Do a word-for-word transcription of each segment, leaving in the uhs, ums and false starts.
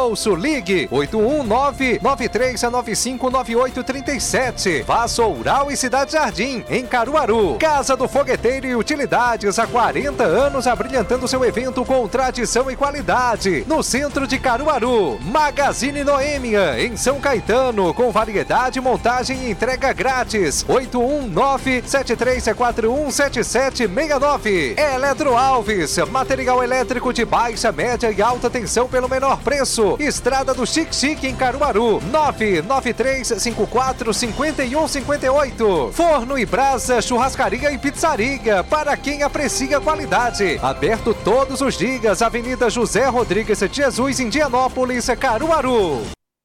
bolso. Ligue oito um nove, nove três nove cinco, nove oito três sete. Vassoural e Cidade Jardim, em Caruaru. Casa do Fogueteiro e Utilidades, há quarenta anos abrilhantando seu evento com tradição e qualidade. No centro de Caruaru. Magazine Noêmia, em São Caetano, com variedade, montagem e entrega grátis. oito um nove, sete três quatro um, sete sete seis nove. Eletro Alves, material elétrico de baixa, média e alta tensão pelo menor preço. Estrada do Chique Chique, em Caruaru. nove nove três cinco quatro cinco um cinco oito. Forno e Brasa, churrascaria e pizzaria, para quem aprecia qualidade. Aberto todos os dias. Avenida José Rodrigues de Jesus, Indianópolis, Caruaru.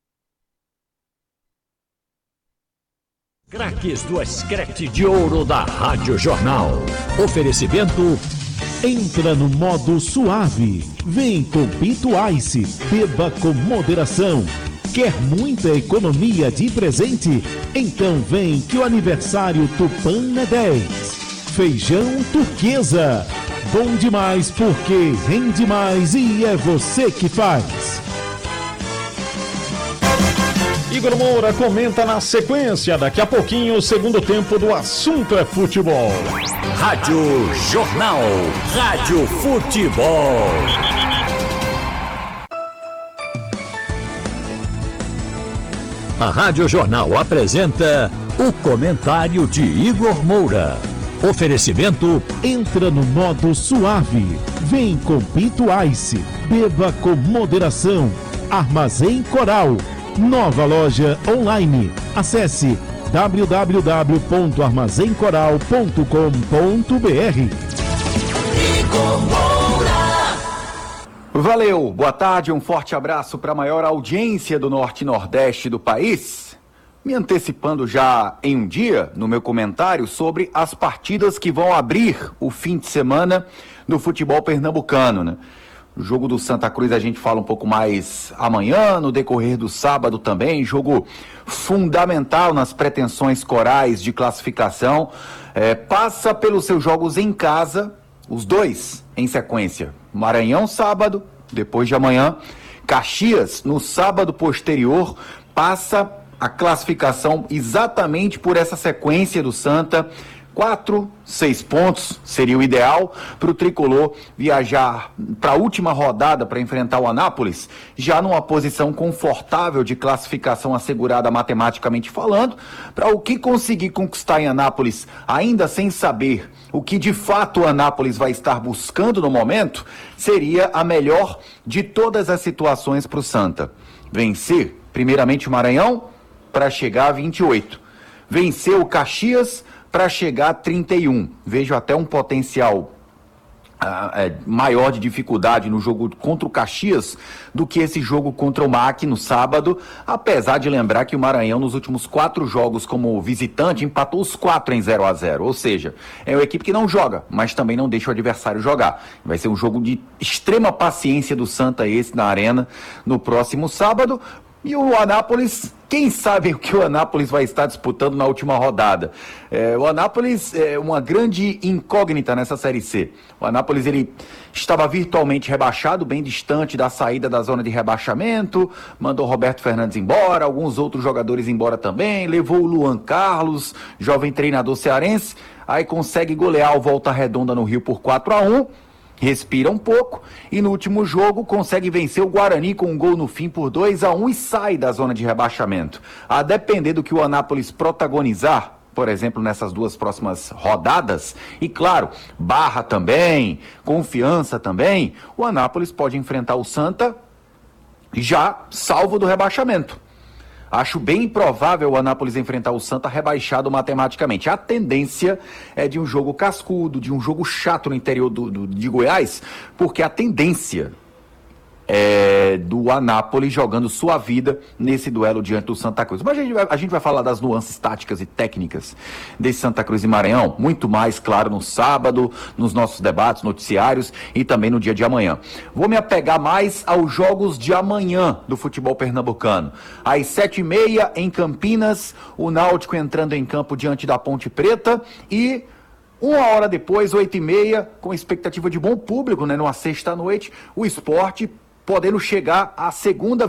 Craques do Escrete de Ouro da Rádio Jornal. Oferecimento: entra no modo suave. Vem com Pinto Ice. Beba com moderação. Quer muita economia de presente? Então vem que o aniversário Tupã é dez. Feijão Turquesa. Bom demais porque rende mais e é você que faz. Igor Moura comenta na sequência, daqui a pouquinho, o segundo tempo do Assunto é Futebol. Rádio Jornal. Rádio Futebol. A Rádio Jornal apresenta o comentário de Igor Moura. Oferecimento: entra no modo suave. Vem com Pinto Ice. Beba com moderação. Armazém Coral. Nova loja online. Acesse w w w ponto armazém coral ponto com ponto b r. Valeu, boa tarde, um forte abraço para a maior audiência do Norte e Nordeste do país. Me antecipando já em um dia, no meu comentário, sobre as partidas que vão abrir o fim de semana no futebol pernambucano, né? O jogo do Santa Cruz a gente fala um pouco mais amanhã, no decorrer do sábado também, jogo fundamental nas pretensões corais de classificação. É, passa pelos seus jogos em casa, os dois em sequência. Maranhão sábado, depois de amanhã. Caxias no sábado posterior, passa a classificação exatamente por essa sequência do Santa. Quatro, seis pontos seria o ideal para o Tricolor viajar para a última rodada para enfrentar o Anápolis, já numa posição confortável de classificação assegurada matematicamente falando, para o que conseguir conquistar em Anápolis, ainda sem saber o que de fato o Anápolis vai estar buscando no momento, seria a melhor de todas as situações para o Santa. Vencer, primeiramente, o Maranhão para chegar a vinte e oito. Vencer o Caxias para chegar a trinta e um. Vejo até um potencial uh, é, maior de dificuldade no jogo contra o Caxias do que esse jogo contra o M A C no sábado, apesar de lembrar que o Maranhão nos últimos quatro jogos como visitante empatou os quatro em zero a zero, ou seja, é uma equipe que não joga, mas também não deixa o adversário jogar. Vai ser um jogo de extrema paciência do Santa esse na Arena no próximo sábado. E o Anápolis, quem sabe o que o Anápolis vai estar disputando na última rodada. É, o Anápolis é uma grande incógnita nessa Série C. O Anápolis ele estava virtualmente rebaixado, bem distante da saída da zona de rebaixamento, mandou Roberto Fernandes embora, alguns outros jogadores embora também, levou o Luan Carlos, jovem treinador cearense, aí consegue golear o Volta Redonda no Rio por quatro a um. Respira um pouco e no último jogo consegue vencer o Guarani com um gol no fim por dois a um e sai da zona de rebaixamento. A depender do que o Anápolis protagonizar, por exemplo, nessas duas próximas rodadas, e claro, Barra também, Confiança também, o Anápolis pode enfrentar o Santa já salvo do rebaixamento. Acho bem improvável o Anápolis enfrentar o Santa rebaixado matematicamente. A tendência é de um jogo cascudo, de um jogo chato no interior do, do, de Goiás, porque a tendência é do Anápolis jogando sua vida nesse duelo diante do Santa Cruz. Mas a gente vai, a gente vai falar das nuances táticas e técnicas desse Santa Cruz e Maranhão, muito mais, claro, no sábado, nos nossos debates, noticiários e também no dia de amanhã. Vou me apegar mais aos jogos de amanhã do futebol pernambucano. Às sete e meia, em Campinas, o Náutico entrando em campo diante da Ponte Preta e... Uma hora depois, oito e meia, com expectativa de bom público, né, numa sexta-noite, o Sport podendo chegar à segunda